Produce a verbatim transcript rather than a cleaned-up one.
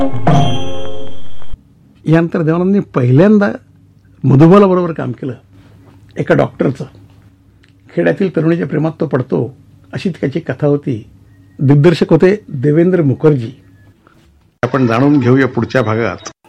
यानंतर देवानंदनी पहिल्यांदा मधुबालाबरोबर काम केलं. एका डॉक्टरचं खेड्यातील तरुणीच्या प्रेमात तो पडतो अशी त्याची कथा होती. दिग्दर्शक होते देवेंद्र मुखर्जी. आपण जाणून घेऊया पुढच्या भागात